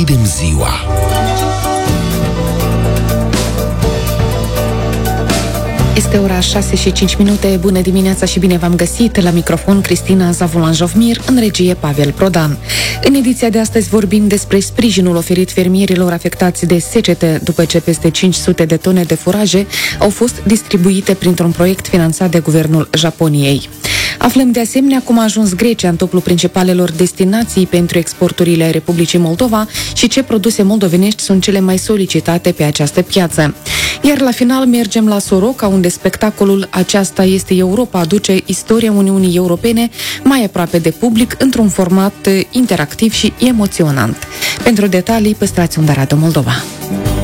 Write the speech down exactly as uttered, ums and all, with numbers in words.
deschidem ziua. Este ora șase și cinci minute. Bună dimineața și bine v-am găsit. La microfon Cristina Zavulan-Jovmir, în regie Pavel Prodan. În ediția de astăzi vorbim despre sprijinul oferit fermierilor afectați de secetă după ce peste cinci sute de tone de furaje au fost distribuite printr-un proiect finanțat de guvernul Japoniei. Aflăm de asemenea cum a ajuns Grecia în topul principalelor destinații pentru exporturile Republicii Moldova și ce produse moldovenești sunt cele mai solicitate pe această piață. Iar la final mergem la Soroca, unde spectacolul Aceasta este Europa aduce istoria Uniunii Europene mai aproape de public într-un format interactiv și emoționant. Pentru detalii, păstrați unda Radio Moldova.